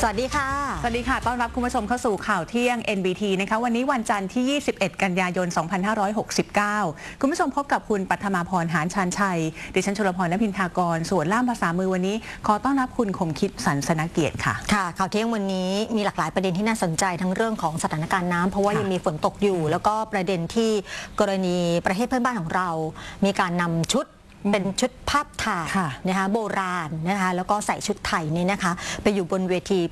สวัสดีค่ะสวัสดีค่ะต้อนรับคุณผู้ชมเข้าสู่ข่าวเที่ยง NBT นะคะวันนี้วันจันทร์ที่ 21 กันยายน 2569 คุณผู้ชมพบกับคุณปัทมาพร หานชาญชัยดิฉันชลพร ณพินทากรส่วนล่ามภาษามือวันนี้ขอต้อนรับคุณคมคิดสันสนเกียรติค่ะค่ะข่าวเที่ยงวันนี้มีหลากหลายประเด็นที่น่าสนใจทั้งเรื่องของสถานการณ์น้ำเพราะว่ายังมีฝนตกอยู่แล้วก็ประเด็นที่กรณีประเทศเพื่อนบ้านของเรามีการนำชุดเป็นชุดภาพถ่ายนะคะโบราณนะคะแล้วก็ใส่ชุดไทยนี่นะคะไปอยู่บนเวที